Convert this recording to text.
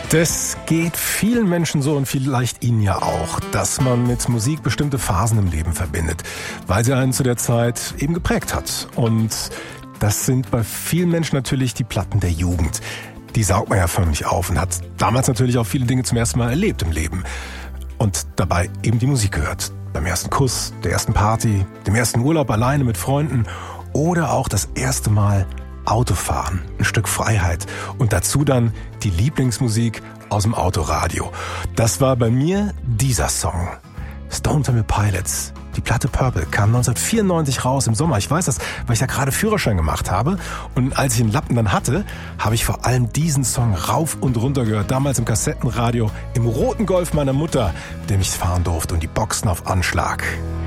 Das geht vielen Menschen so und vielleicht Ihnen ja auch, dass man mit Musik bestimmte Phasen im Leben verbindet, weil sie einen zu der Zeit eben geprägt hat. Und das sind bei vielen Menschen natürlich die Platten der Jugend. Die saugt man ja förmlich auf und hat damals natürlich auch viele Dinge zum ersten Mal erlebt im Leben. Und dabei eben die Musik gehört. Beim ersten Kuss, der ersten Party, dem ersten Urlaub alleine mit Freunden oder auch das erste Mal Autofahren, ein Stück Freiheit und dazu dann die Lieblingsmusik aus dem Autoradio. Das war bei mir dieser Song. Stone Temple Pilots. Die Platte Purple kam 1994 raus im Sommer. Ich weiß das, weil ich da gerade Führerschein gemacht habe. Und als ich den Lappen dann hatte, habe ich vor allem diesen Song rauf und runter gehört. Damals im Kassettenradio, im roten Golf meiner Mutter, mit dem ich fahren durfte und die Boxen auf Anschlag.